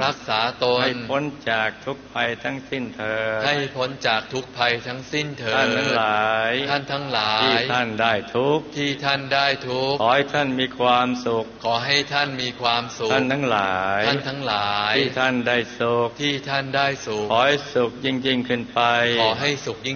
รักษาตนให้พ้นจากทุกภัยทั้งสิ้นเถิดให้พ้นจากทุกภัยทั้งสิ้นเถิดท่านทั้งหลายที่ท่านได้ทุกข์ขอให้ท่านมีความสุขขอให้ท่านมีความสุขท่านทั้งหลายที่ท่านได้สุขขอให้สุขยิ่งขึ้นไปขอให้สุข